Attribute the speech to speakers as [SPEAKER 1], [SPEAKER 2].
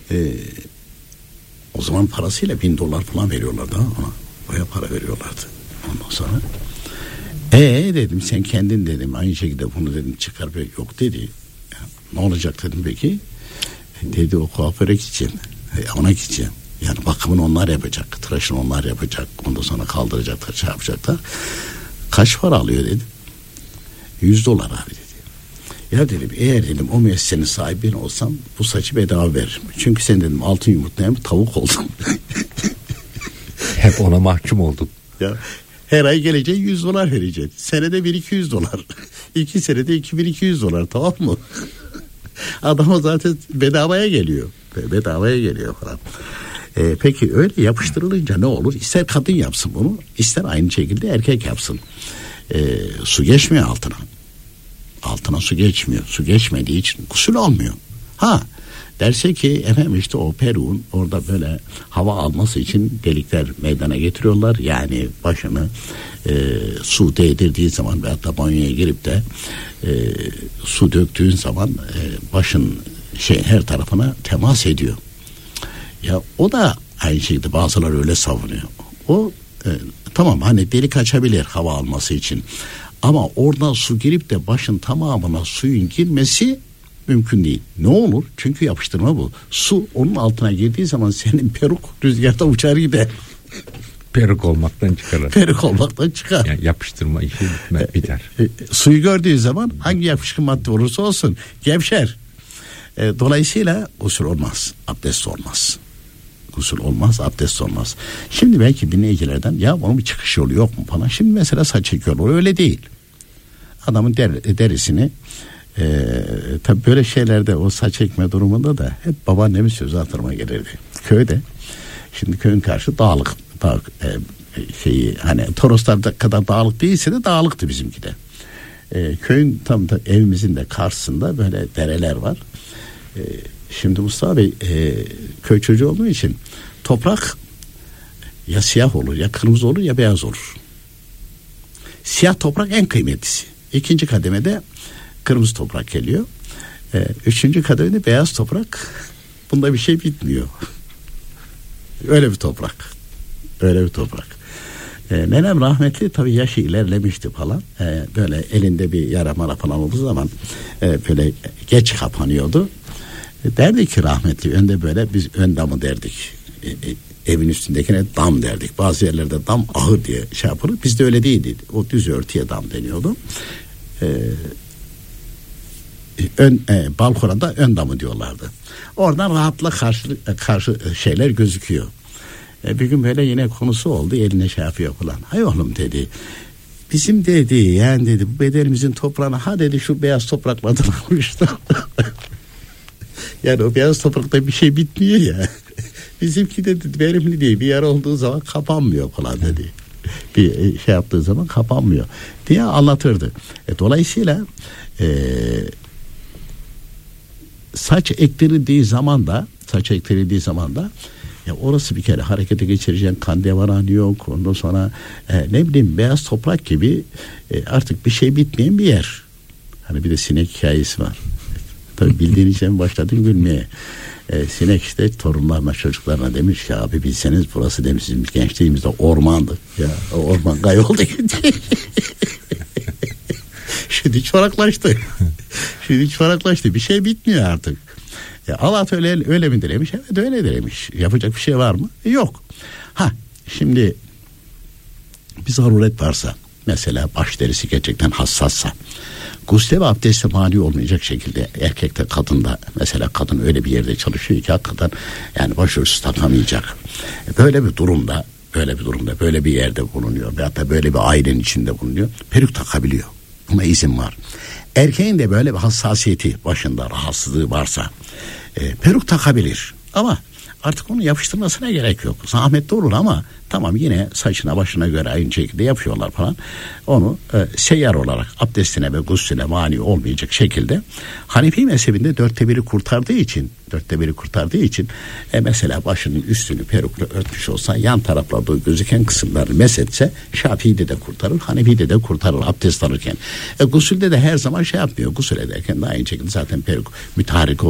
[SPEAKER 1] O zaman parasıyla $1000 falan veriyorlardı ama baya para veriyorlardı. Ondan sonra dedim sen kendin dedim aynı şekilde bunu dedim çıkar be yok dedi. Ya, ne olacak dedim peki? Dedi o kuaföre gideceğim. Ona gideceğim. Yani bakımını onlar yapacak. Tıraşını onlar yapacak. Ondan sonra kaldıracaklar, şey yapacaklar. Kaç para alıyor dedim. $100 abi dedi. Ya dedim eğer dedim o müessesenin sahibi olsam bu saçı bedava veririm. Çünkü sen dedim altın yumurtlayan bir tavuk oldun.
[SPEAKER 2] Hep ona mahkum oldun.
[SPEAKER 1] Ya her ay geleceğin $100 vereceksin. Senede $1200. 2 senede $2200 tamam mı? Adama zaten bedavaya geliyor. Bedavaya geliyor falan. Peki öyle yapıştırılınca ne olur? İster kadın yapsın bunu, ister aynı şekilde erkek yapsın. Su geçmiyor altına. Altına su geçmiyor. Su geçmediği için gusül olmuyor. Derse ki efendim işte o peruğun orada böyle hava alması için delikler meydana getiriyorlar. Yani başını su değdirdiği zaman veyahut da banyoya girip de su döktüğün zaman başın her tarafına temas ediyor. Ya o da aynı şekilde bazıları öyle savunuyor. O tamam hani delik açabilir hava alması için. Ama oradan su girip de başın tamamına suyun girmesi mümkün değil. Ne olur? Çünkü yapıştırma bu. Su onun altına girdiği zaman senin peruk rüzgarda uçar gider.
[SPEAKER 2] Peruk olmaktan çıkar.
[SPEAKER 1] Peruk olmaktan çıkar.
[SPEAKER 2] Yani yapıştırma işi biter.
[SPEAKER 1] Suyu gördüğü zaman hangi yapışkan madde olursa olsun gevşer. Dolayısıyla gusül olmaz. Abdest olmaz. Gusül olmaz, abdest olmaz. Şimdi belki dinleyicilerden ya bunun bir çıkış yolu yok mu falan. Şimdi mesela saç çekiyorlar. Öyle değil. Adamın derisini tabii böyle şeylerde o saç ekme durumunda da hep babaannemin sözü hatırıma gelirdi. Köyde şimdi köyün karşı dağlık hani Toroslar kadar dağlık değilse de dağlıktı bizimki de. Köyün tam da evimizin de karşısında böyle dereler var. Şimdi Mustafa Bey köy çocuğu olduğu için toprak ya siyah olur ya kırmızı olur ya beyaz olur. Siyah toprak en kıymetlisi. İkinci kademede kırmızı toprak geliyor. Üçüncü kademede beyaz toprak. Bunda bir şey bitmiyor. Öyle bir toprak. Öyle bir toprak. Nenem rahmetli tabii yaşı ilerlemişti falan. Böyle elinde bir yara mara falan olduğu zaman böyle geç kapanıyordu. Derdi ki rahmetli önde böyle biz ön damı derdik. Evin üstündekine dam derdik. Bazı yerlerde dam ahır diye şey yapılır. Bizde öyle değildi. O düz örtüye dam deniyordu. Balkona da ön damı diyorlardı. Oradan rahatla karşı şeyler gözüküyor. Bir gün böyle yine konusu oldu. Eline şey yapıyor falan. Hay oğlum dedi. Bizim dedi yani dedi bu bedenimizin toprağına dedi şu beyaz topraklardan almıştı. Yani o beyaz toprakta bir şey bitmiyor ya. Bizimki dedi verimli değil. Bir yer olduğu zaman kapanmıyor falan dedi. Bir şey yaptığı zaman kapanmıyor diye anlatırdı. Dolayısıyla saç ektirildiği zaman da ya orası bir kere harekete geçireceğin kan devaranı yok. Ondan sonra ne bileyim beyaz toprak gibi artık bir şey bitmeyen bir yer. Hani bir de sinek hikayesi var. Tabii bildiğin için başladın gülmeye. Sinek işte torunlarına çocuklarına demiş ya abi bilseniz burası demiş bizim gençliğimizde ormandı. Ya o orman kayboldu gitti. Şimdi çoraklaştı. Bir şey bitmiyor artık. Allah öyle mi demiş? Evet öyle demiş. Yapacak bir şey var mı? Yok. Şimdi bir zaruret varsa mesela baş derisi gerçekten hassassa gusle ve abdeste mani olmayacak şekilde erkekte kadında mesela kadın öyle bir yerde çalışıyor ki hakikaten yani başörtüsü takamayacak. Böyle bir durumda böyle bir yerde bulunuyor veyahut da böyle bir ailenin içinde bulunuyor. Peruk takabiliyor. Buna izin var. Erkeğin de böyle bir hassasiyeti başında rahatsızlığı varsa peruk takabilir. Ama artık onu yapıştırmasına gerek yok. Zahmetli olur ama tamam yine saçına başına göre aynı şekilde yapıyorlar falan. Onu seyyar olarak abdestine ve gusüle mani olmayacak şekilde Hanefi mezhebinde 1/4'ü kurtardığı için mesela başının üstünü perukla örtmüş olsa yan taraflarda gözüken kısımları mesetse Şafii'de de kurtarır, Hanefi'de de kurtarır abdest alırken. Gusülde de her zaman şey yapmıyor. Gusül ederken de aynı şekilde zaten peruk mütaharik